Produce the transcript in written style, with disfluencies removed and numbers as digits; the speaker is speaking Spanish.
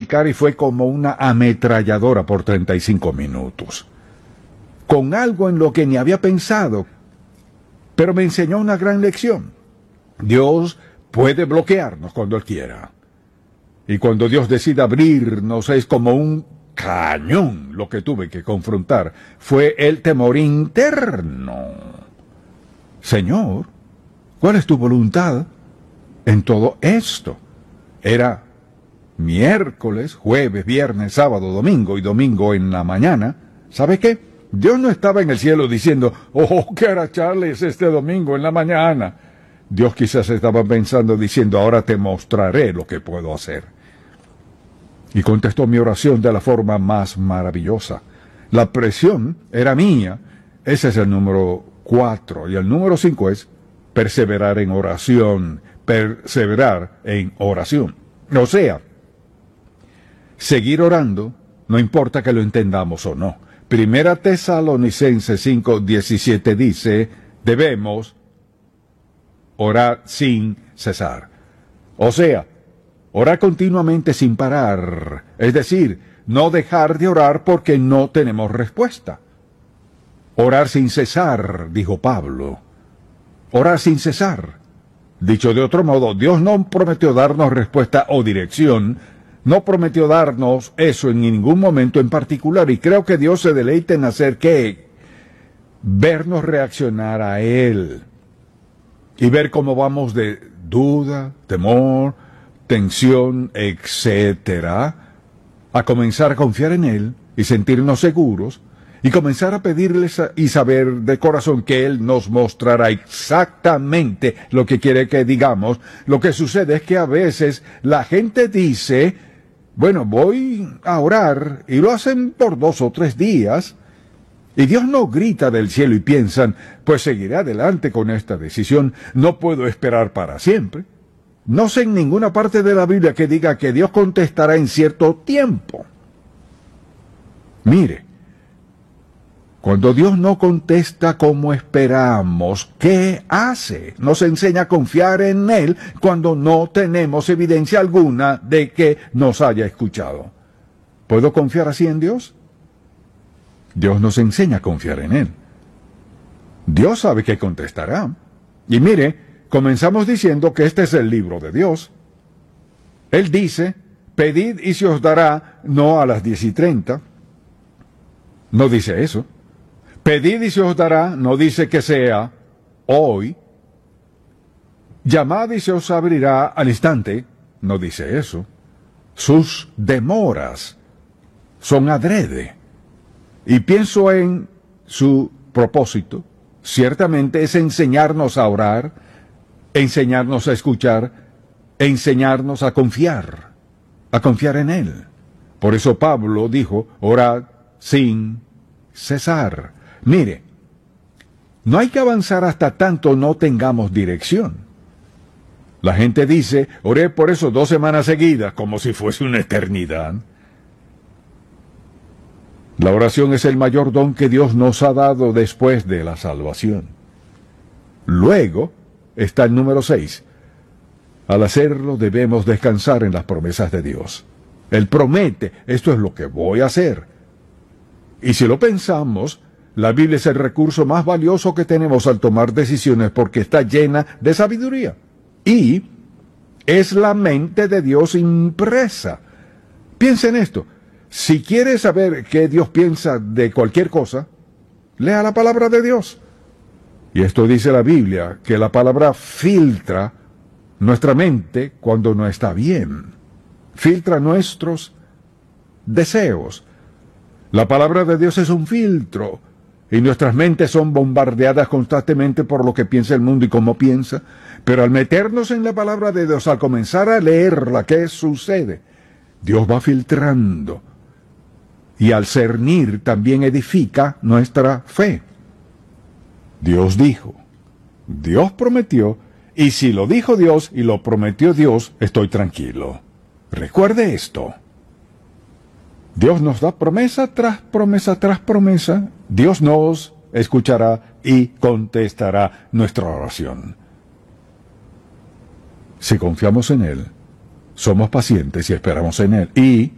predicar y fue como una ametralladora por 35 minutos. Con algo en lo que ni había pensado, pero me enseñó una gran lección. Dios puede bloquearnos cuando Él quiera. Y cuando Dios decide abrirnos es como un cañón lo que tuve que confrontar. Fue el temor interno. Señor, ¿cuál es tu voluntad en todo esto? Era miércoles, jueves, viernes, sábado, domingo y domingo en la mañana. ¿Sabe qué? Dios no estaba en el cielo diciendo, oh, ¿qué hará Charles este domingo en la mañana? Dios quizás estaba pensando diciendo, ahora te mostraré lo que puedo hacer. Y contestó mi oración de la forma más maravillosa. La presión era mía. Ese es el número 4. Y el número 5 es perseverar en oración. Perseverar en oración. O sea, seguir orando, no importa que lo entendamos o no. Primera Tesalonicenses 5:17 dice, debemos orar sin cesar. O sea, orar continuamente sin parar, es decir, no dejar de orar porque no tenemos respuesta. Orar sin cesar, dijo Pablo. Orar sin cesar. Dicho de otro modo, Dios no prometió darnos respuesta o dirección, no prometió darnos eso en ningún momento en particular, y creo que Dios se deleita en hacer que vernos reaccionar a Él y ver cómo vamos de duda, temor, tensión, etcétera, a comenzar a confiar en Él y sentirnos seguros y comenzar a pedirle y saber de corazón que Él nos mostrará exactamente lo que quiere que digamos. Lo que sucede es que a veces la gente dice, bueno, voy a orar, y lo hacen por 2 o 3 días, y Dios no grita del cielo y piensan, pues seguiré adelante con esta decisión, no puedo esperar para siempre. No sé en ninguna parte de la Biblia que diga que Dios contestará en cierto tiempo. Mire, cuando Dios no contesta como esperamos, ¿qué hace? Nos enseña a confiar en Él cuando no tenemos evidencia alguna de que nos haya escuchado. ¿Puedo confiar así en Dios? Dios nos enseña a confiar en Él. Dios sabe que contestará. Y mire, comenzamos diciendo que este es el libro de Dios. Él dice, pedid y se os dará, no a las 10:30. No dice eso. Pedid y se os dará, no dice que sea hoy. Llamad y se os abrirá al instante, no dice eso. Sus demoras son adrede. Y pienso en su propósito. Ciertamente es enseñarnos a orar, enseñarnos a escuchar, enseñarnos a confiar en Él. Por eso Pablo dijo, orad sin cesar. Mire, no hay que avanzar hasta tanto no tengamos dirección. La gente dice, oré por eso 2 semanas seguidas, como si fuese una eternidad. La oración es el mayor don que Dios nos ha dado después de la salvación. Luego está el número 6. Al hacerlo debemos descansar en las promesas de Dios. Él promete, esto es lo que voy a hacer. Y si lo pensamos, la Biblia es el recurso más valioso que tenemos al tomar decisiones porque está llena de sabiduría. Y es la mente de Dios impresa. Piensa en esto. Si quiere saber qué Dios piensa de cualquier cosa, lea la palabra de Dios. Y esto dice la Biblia, que la palabra filtra nuestra mente cuando no está bien. Filtra nuestros deseos. La palabra de Dios es un filtro, y nuestras mentes son bombardeadas constantemente por lo que piensa el mundo y cómo piensa. Pero al meternos en la palabra de Dios, al comenzar a leerla, ¿qué sucede? Dios va filtrando. Y al cernir también edifica nuestra fe. Dios dijo, Dios prometió, y si lo dijo Dios y lo prometió Dios, estoy tranquilo. Recuerde esto. Dios nos da promesa tras promesa tras promesa. Dios nos escuchará y contestará nuestra oración. Si confiamos en Él, somos pacientes y esperamos en Él. Y